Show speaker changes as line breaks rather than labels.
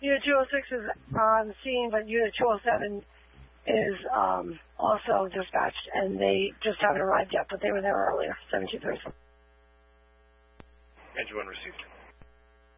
Unit 206 is on scene, but Unit 207 is also dispatched, and they just haven't arrived yet, but they were there earlier, 1737.
Engine 1 received.